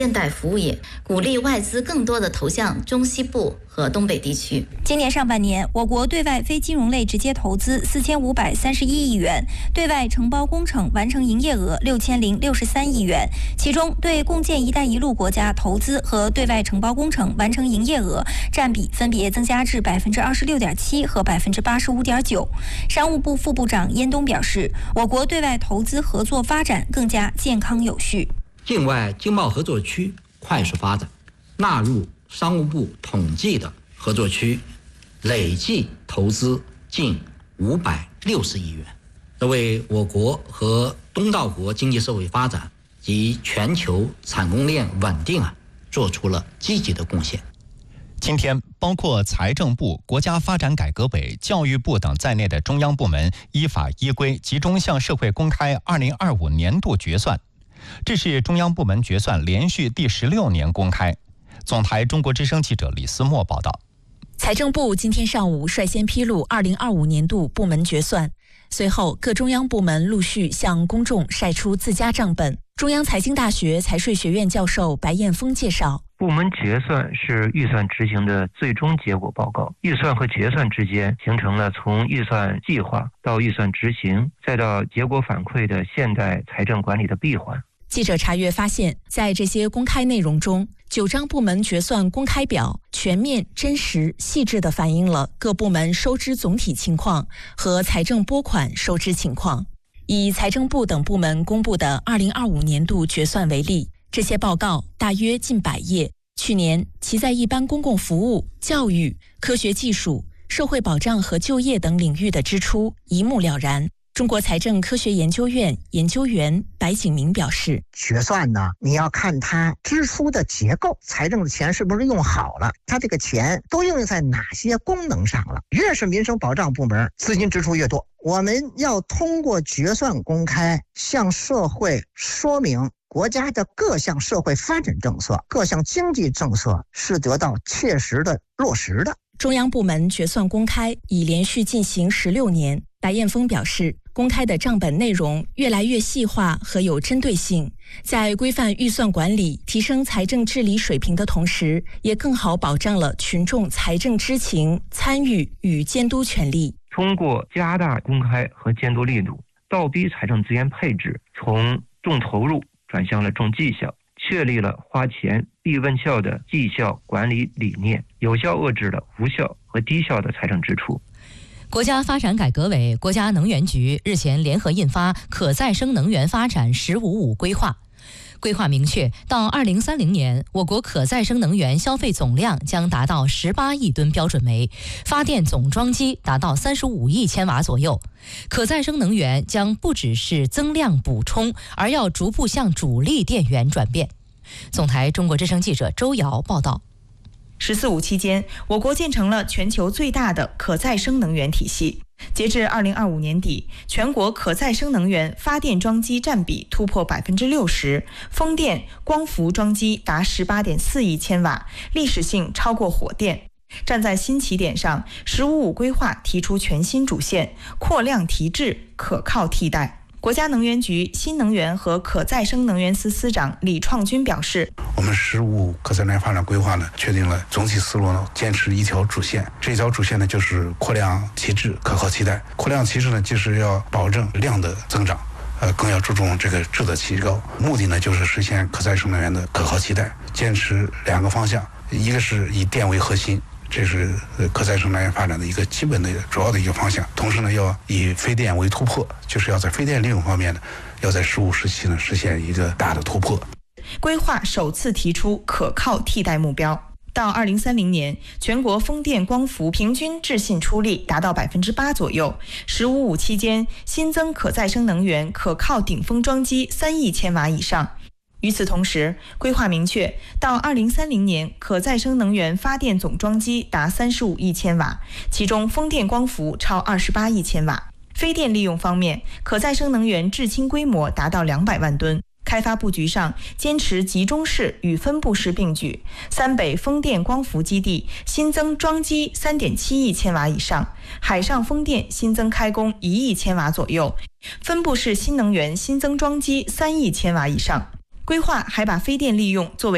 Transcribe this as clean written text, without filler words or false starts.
现代服务业，鼓励外资更多的投向中西部和东北地区。 今年上半年，我国对外非金融类直接投资4531亿元，对外承包工程完成营业额6063亿元，其中对共建“一带一路”国家投资和对外承包工程完成营业额占比分别增加至26.7%和85.9%。商务部副部长燕东表示，我国对外投资合作发展更加健康有序。 境外经贸合作区快速发展，纳入商务部统计的合作区，累计投资近560亿元，这为我国和东道国经济社会发展及全球产供链稳定做出了积极的贡献。 今天，包括财政部、国家发展改革委、教育部等在内的中央部门依法依规集中向社会公开2025年度决算。这是中央部门决算连续第16年公开。总台中国之声记者李思墨报道。 财政部今天上午率先披露2025年度部门决算，随后各中央部门陆续向公众晒出自家账本。中央财经大学财税学院教授白彦峰介绍， 部门决算是预算执行的最终结果报告，预算和决算之间形成了从预算计划到预算执行再到结果反馈的现代财政管理的闭环。 记者查阅发现，在这些公开内容中，9张部门决算公开表全面、真实、细致地反映了各部门收支总体情况和财政拨款收支情况。以财政部等部门公布的2025年度决算为例，这些报告大约近100页。去年，其在一般公共服务、教育、科学技术、社会保障和就业等领域的支出一目了然。中国财政科学研究院研究员白景明表示， 决算呢，你要看它支出的结构，财政的钱是不是用好了，它这个钱都用在哪些功能上了。越是民生保障部门，资金支出越多。我们要通过决算公开，向社会说明国家的各项社会发展政策、各项经济政策是得到切实的落实的。 中央部门决算公开已连续进行16年。白彦峰表示，公开的账本内容越来越细化和有针对性，在规范预算管理、提升财政治理水平的同时，也更好保障了群众财政知情、参与与监督权利。 通过加大公开和监督力度，倒逼财政资源配置从重投入转向了重绩效，确立了花钱必问效的绩效管理理念，有效遏制了无效和低效的财政支出。 国家发展改革委、国家能源局日前联合印发《可再生能源发展“十五五”规划》。规划明确，到2030年，我国可再生能源消费总量将达到18亿吨标准煤，发电总装机达到35亿千瓦左右。可再生能源将不只是增量补充，而要逐步向主力电源转变。总台中国之声记者周瑶报道。 “14·5”期间，我国建成了全球最大的可再生能源体系。截至2025年底，全国可再生能源发电装机占比突破60%，风电、光伏装机达18.4亿千瓦，历史性超过火电。站在新起点上，“15·5”规划提出全新主线，扩量提质，可靠替代。国家能源局新能源和可再生能源司司长李创军表示， 我们“15·5”可再生能源发展规划呢，确定了总体思路呢，坚持一条主线。这条主线呢，就是扩量提质，可靠替代。扩量提质呢，就是要保证量的增长，更要注重这个质的提高。目的呢，就是实现可再生能源的可靠替代。坚持2个方向，一个是以电为核心。这是可再生能源发展的一个基本的主要的一个方向，同时呢，要以非电为突破，就是要在非电利用方面呢，要在15时期呢实现一个大的突破。 规划首次提出可靠替代目标，到2030年，全国风电、光伏平均质信出力达到8%左右。“15·5”期间，新增可再生能源可靠顶峰装机3亿千瓦以上。与此同时，规划明确，到2030年，可再生能源发电总装机达35亿千瓦，其中风电、光伏超28亿千瓦。非电利用方面，可再生能源制氢规模达到200万吨。开发布局上，坚持集中式与分布式并举。三北风电、光伏基地新增装机3.7亿千瓦以上，海上风电新增开工1亿千瓦左右，分布式新能源新增装机3亿千瓦以上。规划还把非电利用作为